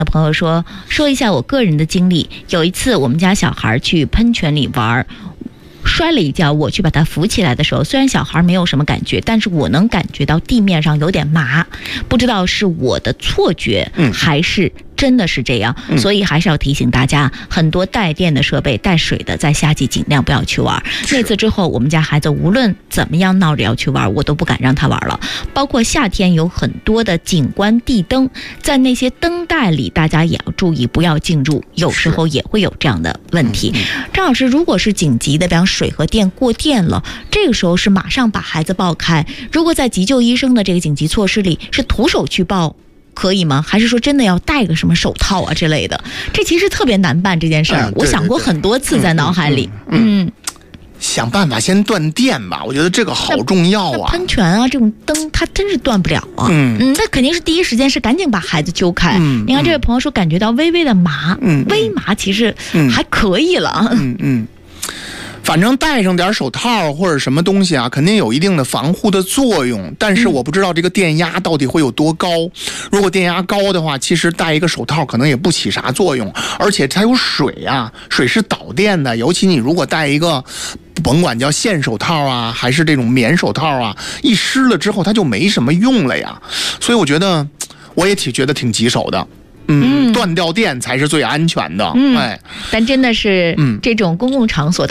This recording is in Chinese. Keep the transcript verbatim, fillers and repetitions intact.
朋友说说一下我个人的经历，有一次我们家小孩去喷泉里玩，摔了一跤，我去把他扶起来的时候，虽然小孩没有什么感觉，但是我能感觉到地面上有点麻，不知道是我的错觉还是真的是这样， 嗯、 所以还是要提醒大家，很多带电的设备、带水的，在夏季尽量不要去玩。那次之后，我们家孩子无论怎么样闹着要去玩，我都不敢让他玩了。包括夏天有很多的景观地灯，在那些灯带里，大家也要注意不要进入，有时候也会有这样的问题。张老师，如果是紧急的，比方水和电过电了，这个时候是马上把孩子抱开。如果在急救医生的这个紧急措施里，是徒手去抱可以吗？还是说真的要戴个什么手套啊之类的？这其实特别难办这件事儿、嗯，我想过很多次在脑海里。嗯， 嗯想办法先断电吧，我觉得这个好重要啊。 喷泉啊，这种灯它真是断不了啊。嗯嗯，那肯定是第一时间是赶紧把孩子揪开。嗯，你看这位朋友说感觉到微微的麻，嗯，微麻其实还可以了。 嗯嗯。反正戴上点手套或者什么东西啊，肯定有一定的防护的作用，但是我不知道这个电压到底会有多高。如果电压高的话，其实戴一个手套可能也不起啥作用，而且它有水啊，水是导电的，尤其你如果戴一个甭管叫线手套啊还是这种棉手套啊，一湿了之后它就没什么用了呀。所以我觉得我也挺觉得挺棘手的。嗯，断掉电才是最安全的。 嗯，哎，但真的是这种公共场所